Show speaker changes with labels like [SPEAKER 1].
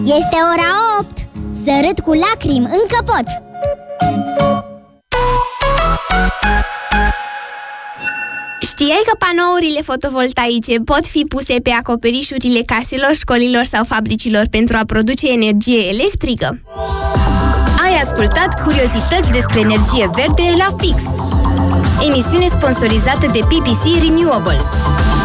[SPEAKER 1] Este ora 8! Să râd cu lacrimi, încă pot!
[SPEAKER 2] Știai că panourile fotovoltaice pot fi puse pe acoperișurile caselor, școlilor sau fabricilor pentru a produce energie electrică?
[SPEAKER 3] Ai ascultat curiozități despre energie verde la Fix, emisiune sponsorizată de PPC Renewables.